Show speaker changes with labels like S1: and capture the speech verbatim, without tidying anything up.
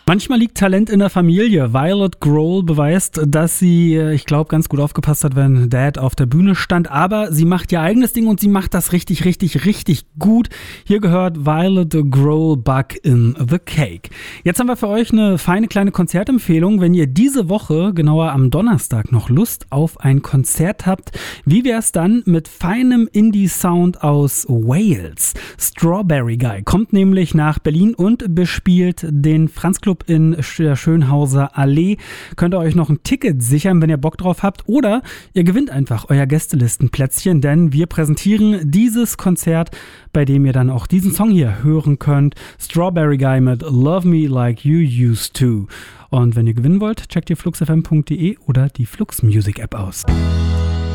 S1: Manchmal liegt Talent in der Familie. Violet Grohl beweist, dass sie, ich glaube, ganz gut aufgepasst hat, wenn Dad auf der Bühne stand. Aber sie macht ihr eigenes Ding und sie macht das richtig, richtig, richtig gut. Hier gehört Violet Grohl Bug in the Cake. Jetzt haben wir für euch eine feine kleine Konzertempfehlung. Wenn ihr diese Woche, genauer am Donnerstag, noch Lust auf ein Konzert habt, wie wär's dann mit feinem Indie-Sound aus Wales? Strawberry Guy kommt nämlich nach Berlin und bespielt den Franz Club in der Schönhauser Allee. Könnt ihr euch noch ein Ticket sichern, wenn ihr Bock drauf habt, oder ihr gewinnt einfach euer Gästelistenplätzchen, denn wir präsentieren dieses Konzert, bei dem ihr dann auch diesen Song hier hören könnt. Strawberry Guy mit Love Me Like You Used To. Und wenn ihr gewinnen wollt, checkt ihr flux f m punkt d e oder die Flux Music App aus.